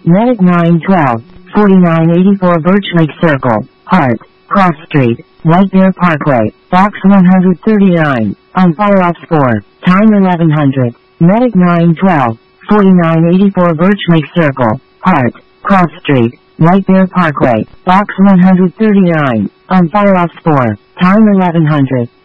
Medic 912, 4984 Birch Lake Circle, Hart, Cross Street, White Bear Parkway, Box 139, on fire off 4, time 1100. Medic 912, 4984 Birch Lake Circle, Hart, Cross Street, White Bear Parkway, Box 139, on fire off 4, time 1100.